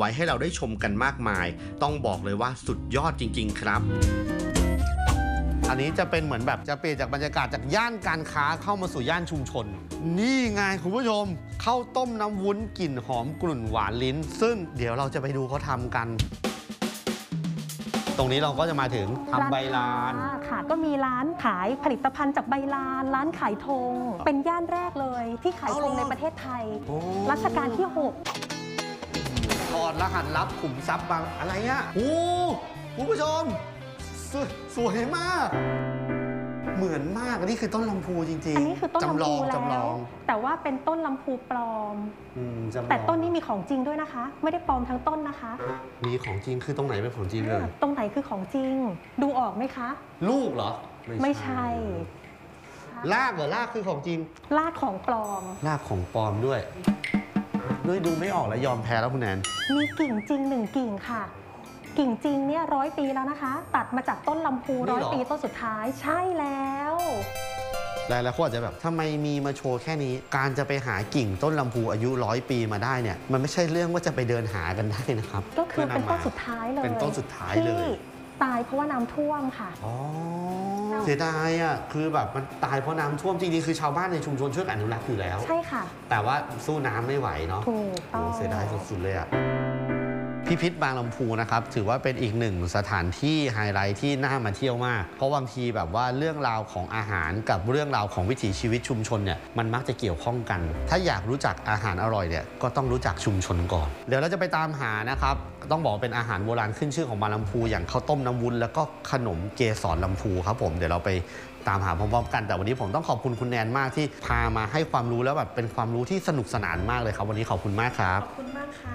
ว้ให้เราได้ชมกันมากมายต้องบอกเลยว่าสุดยอดจริงๆครับอันนี้จะเป็นเหมือนแบบจะเปลี่ยนจากบรรยากาศจากย่านการค้าเข้ามาสู่ย่านชุมชนนี่ไงคุณผู้ชมข้าวต้มน้ำวุ้นกลิ่นหอมกลุ่นหวานลิ้นซึ่งเดี๋ยวเราจะไปดูเขาทำกันตรงนี้เราก็จะมาถึงทำใบลานค่ะก็มีร้านขายผลิตภัณฑ์จากใบลานร้านขายธงเป็นย่านแรกเลยที่ขายธงในประเทศไทยรัชกาลที่6 ถอดรหัสลับขุมทรัพย์บางอะไรอ่ะโอ้คุณผู้ชมสวยมากเหมือนมากอันนี้คือต้นลำพูจริงๆอันนี้คือต้นลำพูแล้วแต่ว่าเป็นต้นลำพูปลอมแต่ต้นนี้มีของจริงด้วยนะคะไม่ได้ปลอมทั้งต้นนะคะมีของจริงคือตรงไหนเป็นของจริงเลยตรงไหนคือของจริงดูออกไหมคะลูกเหรอไม่ใช่รากเหรอรากคือของจริงรากของปลอมรากของปลอมด้วยดูไม่ออกแล้วยอมแพ้แล้วคุณแนนมีกิ่งจริง1กิ่งค่ะกิ่งจริงเนี่ย100 ปีแล้วนะคะตัดมาจากต้นลำพู100 ปีต้นสุดท้ายใช่แล้วหลายคนอาจจะแบบทำไมมีมาโชว์แค่นี้การจะไปหากิ่งต้นลำพูอายุ100 ปีมาได้เนี่ยมันไม่ใช่เรื่องว่าจะไปเดินหากันได้นะครับก็คือเป็นต้นสุดท้ายเลยเป็นต้นสุดท้ายเลยตายเพราะว่าน้ำท่วมค่ะอ๋อเสียดายอ่ะคือแบบมันตายเพราะน้ำท่วมจริงๆคือชาวบ้านในชุมชนช่วยอนุรักษ์อยู่แล้วใช่ค่ะแต่ว่าสู้น้ำไม่ไหวเนาะถูกต้องเสียดายสุดๆเลยอ่ะพิพิธบางลำพูนะครับถือว่าเป็นอีกหนึ่งสถานที่ไฮไลท์ที่น่ามาเที่ยวมากเพราะบางทีแบบว่าเรื่องราวของอาหารกับเรื่องราวของวิถีชีวิตชุมชนเนี่ยมันมักจะเกี่ยวข้องกันถ้าอยากรู้จักอาหารอร่อยเนี่ยก็ต้องรู้จักชุมชนก่อนเดี๋ยวเราจะไปตามหานะครับต้องบอกเป็นอาหารโบราณขึ้นชื่อของบางลำพูอย่างข้าวต้มน้ำวุ้นแล้วก็ขนมเกสรลำพูครับผมเดี๋ยวเราไปตามหาพร้อมๆกันแต่วันนี้ผมต้องขอบคุณคุณแนนมากที่พามาให้ความรู้แล้วแบบเป็นความรู้ที่สนุกสนานมากเลยครับวันนี้ขอบคุณมากครับขอบคุณมากค่ะ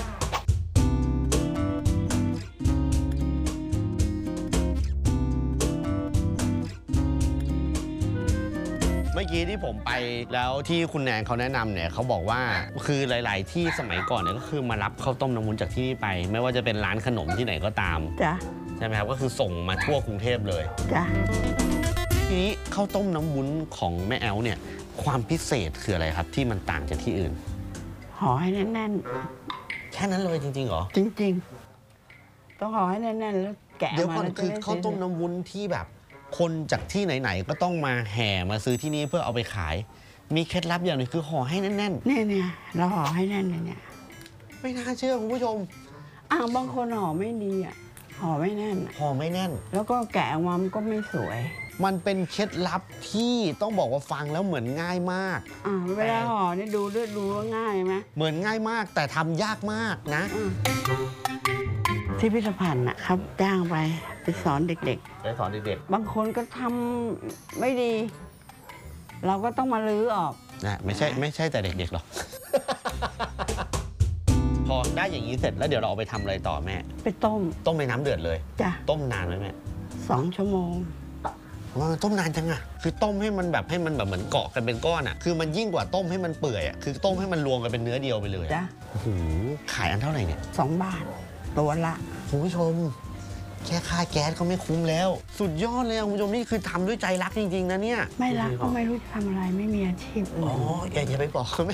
เมื่อกี้ที่ผมไปแล้วที่คุณแนนเขาแนะนำเนี่ยเขาบอกว่าคือหลายๆที่สมัยก่อนเนี่ยก็คือมารับข้าวต้มน้ำวุ้นจากที่นี่ไปไม่ว่าจะเป็นร้านขนมที่ไหนก็ตามจ้ะใช่ไหมครับก็คือส่งมาทั่วกรุงเทพเลยจ้ะทีนี้ข้าวต้มน้ำวุ้นของแม่แอลเนี่ยความพิเศษคืออะไรครับที่มันต่างจากที่อื่นห่อให้แน่นๆแค่นั้นเลยจริงๆเหรอจริงๆต้องห่อให้แน่นๆแล้วแกะมาเดี๋ยวก่อนคือข้าวต้มน้ำวุ้นที่แบบคนจากที่ไหนๆก็ต้องมาแห่มาซื้อที่นี่เพื่อเอาไปขายมีเคล็ดลับอย่างหนึ่งคือห่อให้แน่นๆเนี่ยเราห่อให้แน่นเนี่ยไม่น่าเชื่อคุณผู้ชมบางคนห่อไม่ดีห่อไม่แน่นแล้วก็แกะออกมามันก็ไม่สวยมันเป็นเคล็ดลับที่ต้องบอกว่าฟังแล้วเหมือนง่ายมากเวลาห่อนี่ดูว่าง่ายไหมเหมือนง่ายมากแต่ทำยากมากนะที่พิพิธภัณฑ์ครับจ้างไปสอนเด็กๆไปสอนเด็กๆบางคนก็ทำไม่ดีเราก็ต้องมาลื้อออกนะไม่ใช่แต่เด็กๆหรอกพอได้อย่างนี้เสร็จแล้วเดี๋ยวเราเอาไปทำอะไรต่อแม่ไปต้มในน้ำเดือดเลยจ้ะต้มนานไหมแม่ 2 ชั่วโมงต้มนานจังอะคือต้มให้มันแบบเหมือนเกาะกันเป็นก้อนอะคือมันยิ่งกว่าต้มให้มันเปื่อยอะคือต้มให้มันรวมกันเป็นเนื้อเดียวไปเลยจ้ะโอ้โหขายอันเท่าไหร่เนี่ย 2 บาทตัวละคุณผู้ชมแค่ค่าแก๊สก็ไม่คุ้มแล้วสุดยอดเลยคุณผู้ชมนี่คือทำด้วยใจรักจริงๆนะเนี่ยไม่รักก็ไม่รู้จะทำอะไรไม่มีอาชีพอื่นอย่าไปบอกเขาแม่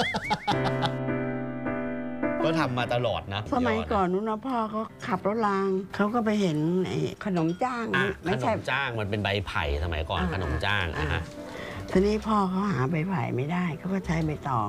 ก็ทำมาตลอดนะสมัยก่อนนู้นนะพ่อเขาขับรถรางเขาก็ไปเห็นขนมจ้างไม่ใช่ขนมจ้างมันเป็นใบไผ่สมัยก่อนขนมจ้างทีนี้พ่อเขาหาใบไผ่ไม่ได้เขาก็ใช้ใบตอง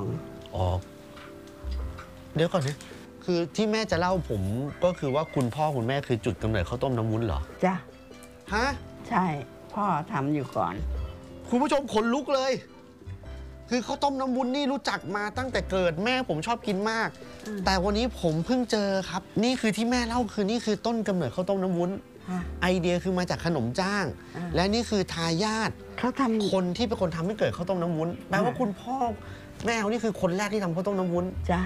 เดี๋ยวก่อนนะคือที่แม่จะเล่าผมก็คือว่าคุณพ่อคุณแม่คือจุดกำเนิดข้าวต้มน้ำวุ้นเหรอจ้ะฮะใช่พ่อทำอยู่ก่อนคุณผู้ชมขนลุกเลยคือข้าวต้มน้ำวุ้นนี่รู้จักมาตั้งแต่เกิดแม่ผมชอบกินมากแต่วันนี้ผมเพิ่งเจอครับนี่คือที่แม่เล่าคือนี่คือต้นกำเนิดข้าวต้มน้ำวุ้นไอเดียคือมาจากขนมจ้างและนี่คือทายาทเขาทำคนที่เป็นคนทำให้เกิดข้าวต้มน้ำวุ้นแปลว่าคุณพ่อแม่เขานี่คือคนแรกที่ทำข้าวต้มน้ำวุ้นจ้ะ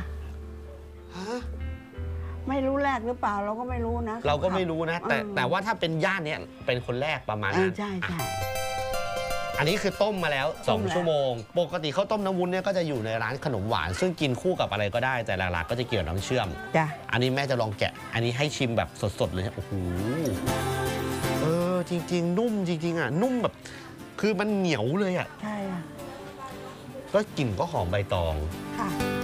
ไม่รู้แรกหรือเปล่าเราก็ไม่รู้นะเราก็ไม่รู้นะแต่ว่าถ้าเป็นย่านนี้เป็นคนแรกประมาณนั้นใช่อันนี้คือต้มมาแล้ว2 ชั่วโมงปกติข้าวต้มน้ำวุ้นเนี่ยก็จะอยู่ในร้านขนมหวานซึ่งกินคู่กับอะไรก็ได้แต่หลักๆก็จะเกี่ยวน้ำเชื่อมจ้ะอันนี้แม่จะลองแกะอันนี้ให้ชิมแบบสดๆเลยโอ้โหจริงๆนุ่มจริงๆนุ่มแบบคือมันเหนียวเลยใช่ก็กลิ่นก็หอมใบตองค่ะ